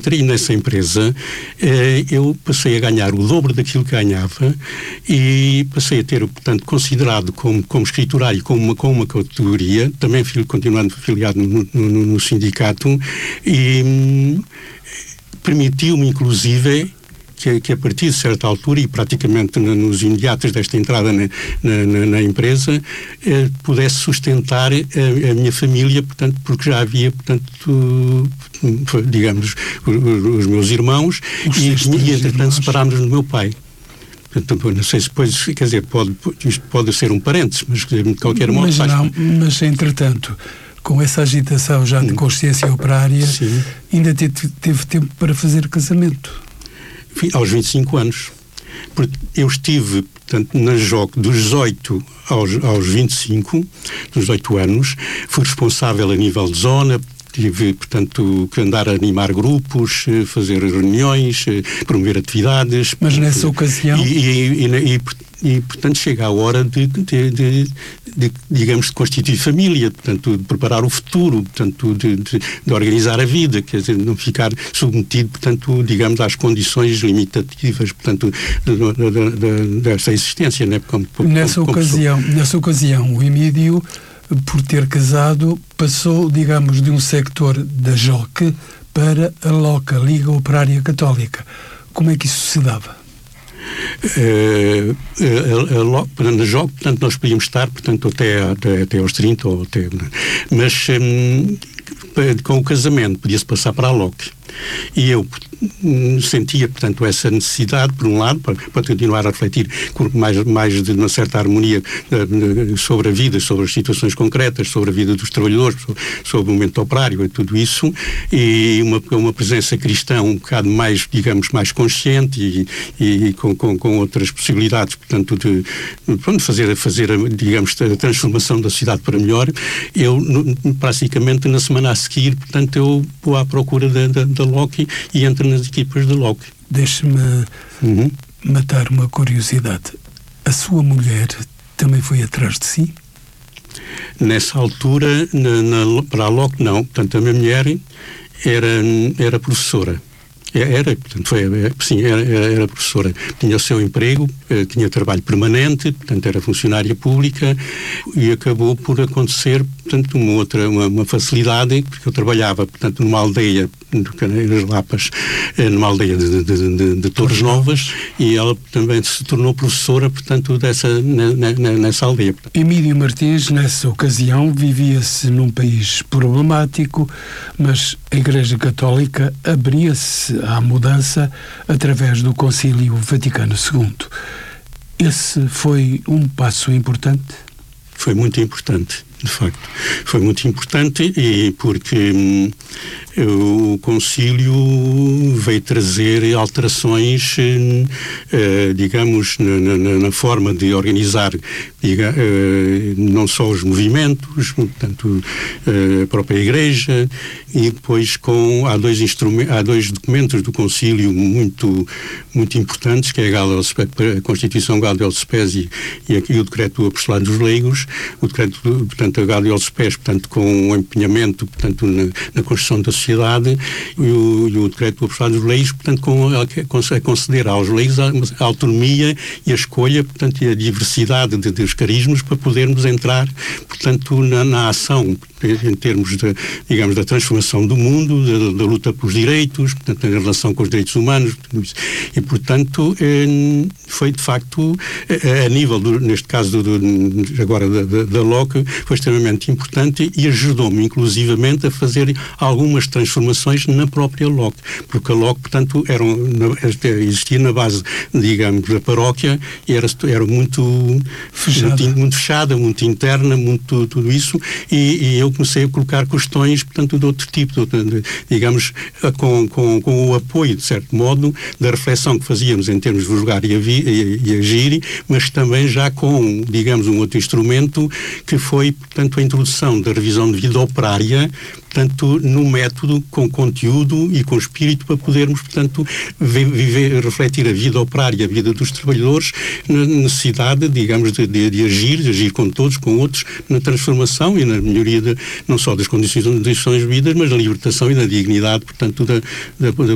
entrei nessa empresa, eu passei a ganhar o dobro daquilo que ganhava e passei a ter, portanto, considerado como escriturário, com uma categoria, também continuando afiliado no sindicato, e permitiu-me, inclusive, que a partir de certa altura, e praticamente nos imediatos desta entrada na empresa, pudesse sustentar a minha família, portanto, porque já havia, portanto, digamos, os meus irmãos, e entretanto separámos-nos do meu pai. Portanto, não sei se depois, quer dizer, isto pode ser um parênteses, mas de qualquer modo mas mas entretanto, com essa agitação já de consciência operária, sim, ainda teve tempo para fazer casamento. Aos 25 anos. Porque eu estive, portanto, na JOC dos 18 aos 25, dos 18 anos, fui responsável a nível de zona, tive, portanto, que andar a animar grupos, fazer reuniões, promover atividades. Mas nessa ocasião... E, portanto, chega a hora digamos, de constituir família, portanto, de preparar o futuro, portanto, de organizar a vida, quer dizer, não ficar submetido, portanto, digamos, às condições limitativas, portanto, desta existência, né? Nessa ocasião, o Emídio, por ter casado, passou, digamos, de um sector da JOC para a LOCA, Liga Operária Católica. Como é que isso se dava? Na JOC, portanto, nós podíamos estar, portanto, até aos 30, mas com o casamento podia-se passar para a LOC. E eu sentia, portanto, essa necessidade, por um lado, para continuar a refletir com mais de uma certa harmonia sobre a vida, sobre as situações concretas, sobre a vida dos trabalhadores, sobre o momento operário e tudo isso, e uma presença cristã um bocado mais, digamos, mais consciente e com outras possibilidades, portanto, de fazer, digamos, a transformação da cidade para melhor. Eu, praticamente, na semana a seguir, portanto, eu vou à procura da LOC e entro nas equipas da LOC. Deixe-me matar uma curiosidade. A sua mulher também foi atrás de si? Nessa altura, para a LOC, não. Portanto, a minha mulher era professora. Era professora. Tinha o seu emprego, tinha trabalho permanente, portanto, era funcionária pública, e acabou por acontecer, portanto, uma facilidade, porque eu trabalhava, portanto, numa aldeia, nas Lapas, numa aldeia de Torres Novas, e ela também se tornou professora, portanto, nessa aldeia. Emídio Martins, nessa ocasião, vivia-se num país problemático, mas a Igreja Católica abria-se à mudança através do Concílio Vaticano II. Esse foi um passo importante? Foi muito importante, de facto. Foi muito importante, e porque o Concílio veio trazer alterações, digamos, na forma de organizar, não só os movimentos, portanto, a própria Igreja, e depois há dois documentos do Concílio muito importantes, que é a Constituição Gaudium et Spes e o Decreto do Apostolado dos Leigos. O decreto, portanto, a Gaudium et Spes, portanto, com o empenhamento, portanto, na construção da sociedade, e o Decreto do Apostolado dos Leigos, portanto, a conceder aos leigos a autonomia e a escolha, portanto, e a diversidade dos carismas para podermos entrar, portanto, na ação, em termos digamos, da transformação do mundo, da luta pelos direitos, portanto, em relação com os direitos humanos, tudo isso. E, portanto, foi, de facto, a nível, neste caso, agora da LOC, foi extremamente importante e ajudou-me, inclusivamente, a fazer algumas transformações na própria LOC, porque a LOC, portanto, existia na base, digamos, da paróquia, e era muito fechada, muito interna, muito tudo isso, e eu comecei a colocar questões, portanto, de outro tipo, digamos, com o apoio, de certo modo, da reflexão que fazíamos em termos de julgar e agir, mas também já com, digamos, um outro instrumento que foi, portanto, a introdução da revisão de vida operária, portanto, no método, com conteúdo e com espírito, para podermos, portanto, refletir a vida operária, a vida dos trabalhadores, na necessidade, digamos, de agir com todos, com outros, na transformação e na melhoria não só das condições de vida, mas da libertação e da dignidade, portanto, da